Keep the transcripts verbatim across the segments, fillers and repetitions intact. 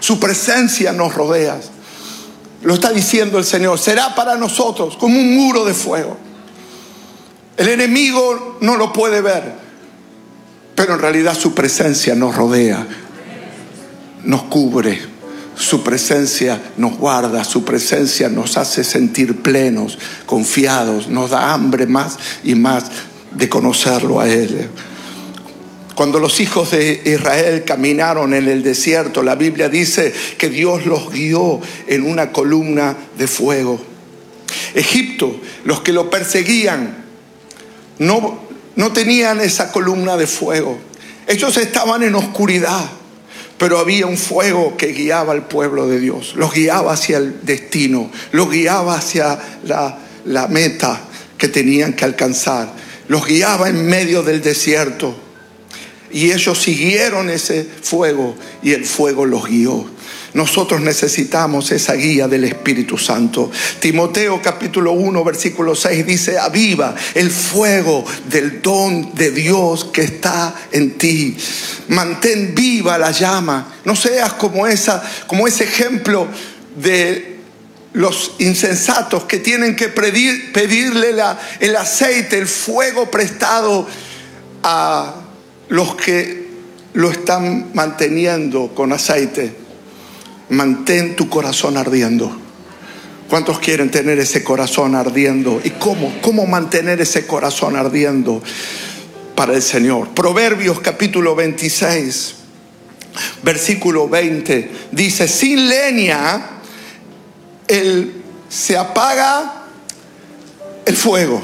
Su presencia nos rodea. Lo está diciendo el Señor. Será para nosotros como un muro de fuego. El enemigo no lo puede ver, pero en realidad su presencia nos rodea, nos cubre. Su presencia nos guarda, su presencia nos hace sentir plenos, confiados, nos da hambre más y más de conocerlo a Él. Cuando los hijos de Israel caminaron en el desierto, la Biblia dice que Dios los guió en una columna de fuego. Egipto, los que lo perseguían, no, no tenían esa columna de fuego. Ellos estaban en oscuridad, pero había un fuego que guiaba al pueblo de Dios. Los guiaba hacia el destino, los guiaba hacia la, la meta que tenían que alcanzar. Los guiaba en medio del desierto. Y ellos siguieron ese fuego y el fuego los guió. Nosotros necesitamos esa guía del Espíritu Santo. Timoteo capítulo uno versículo seis dice: aviva el fuego del don de Dios que está en ti. Mantén viva la llama. No seas como esa, como ese ejemplo de los insensatos que tienen que pedir, pedirle la, el aceite, el fuego prestado a los que lo están manteniendo con aceite. Mantén tu corazón ardiendo. ¿Cuántos quieren tener ese corazón ardiendo? ¿Y cómo? ¿Cómo mantener ese corazón ardiendo para el Señor? Proverbios capítulo veintiséis, versículo veinte, dice: sin leña el, se apaga el fuego,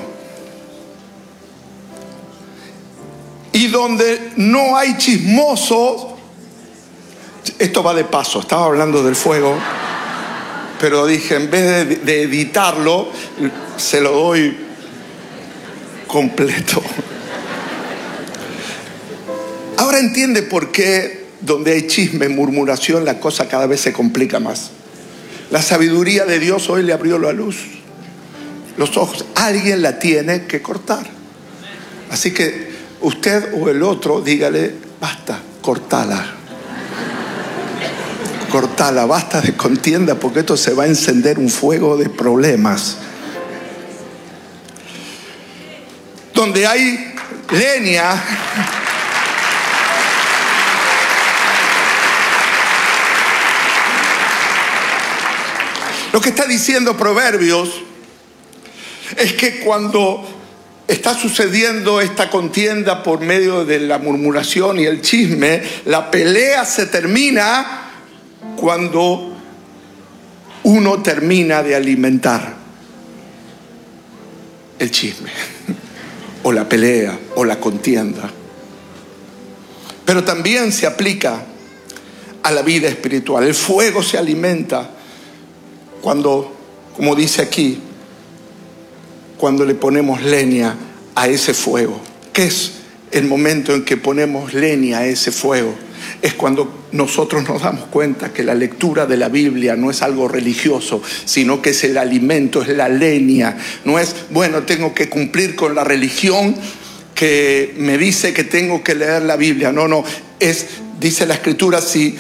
y donde no hay chismosos. Esto va de paso, estaba hablando del fuego, pero dije, en vez de, de editarlo, se lo doy completo. Ahora entiende por qué donde hay chisme, murmuración, la cosa cada vez se complica más. La sabiduría de Dios hoy le abrió la luz, los ojos. Alguien la tiene que cortar. Así que usted o el otro, dígale: basta, cortala. Cortala, basta de contienda, porque esto se va a encender un fuego de problemas. Donde hay leña, lo que está diciendo Proverbios es que cuando está sucediendo esta contienda por medio de la murmuración y el chisme, la pelea se termina cuando uno termina de alimentar el chisme, o la pelea, o la contienda. Pero también se aplica a la vida espiritual. El fuego se alimenta cuando, como dice aquí, cuando le ponemos leña a ese fuego. ¿Qué es el momento en que ponemos leña a ese fuego? Es cuando nosotros nos damos cuenta que la lectura de la Biblia no es algo religioso, sino que es el alimento, es la leña. No es, bueno, tengo que cumplir con la religión que me dice que tengo que leer la Biblia. No, no, es, dice la Escritura, si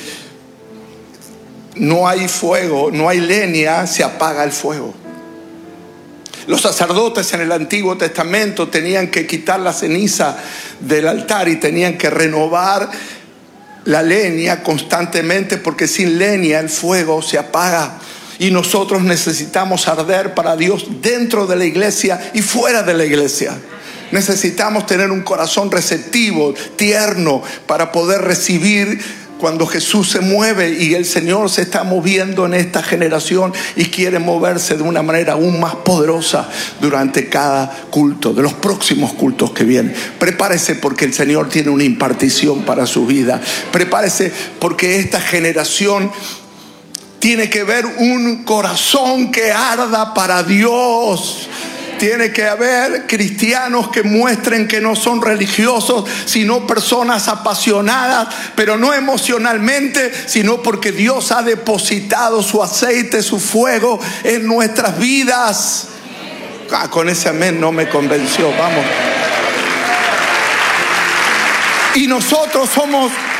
no hay fuego, no hay leña, se apaga el fuego. Los sacerdotes en el Antiguo Testamento tenían que quitar la ceniza del altar y tenían que renovar la leña constantemente, porque sin leña el fuego se apaga. Y nosotros necesitamos arder para Dios dentro de la iglesia y fuera de la iglesia. Necesitamos tener un corazón receptivo, tierno, para poder recibir cuando Jesús se mueve, y el Señor se está moviendo en esta generación y quiere moverse de una manera aún más poderosa durante cada culto, de los próximos cultos que vienen. Prepárese, porque el Señor tiene una impartición para su vida. Prepárese, porque esta generación tiene que ver un corazón que arda para Dios. Tiene que haber cristianos que muestren que no son religiosos, sino personas apasionadas, pero no emocionalmente, sino porque Dios ha depositado su aceite, su fuego en nuestras vidas. Ah, con ese amén no me convenció, vamos. Y nosotros somos